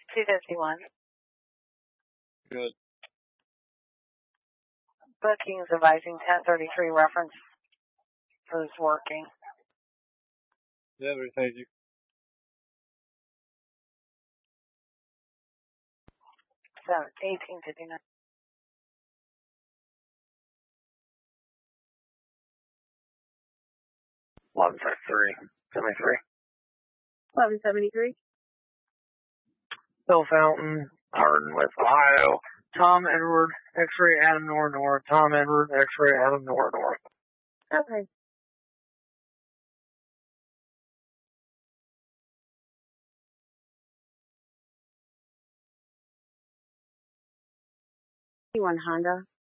251. Good. Bookings advising 1033 reference is working. Yeah, thank you. 1859. Eleven 73. 1173. Bill Fountain, Hardin with Ohio. Tom Edward, X-ray Adam North North. Tom Edward, X-ray Adam North North. Okay. One Honda.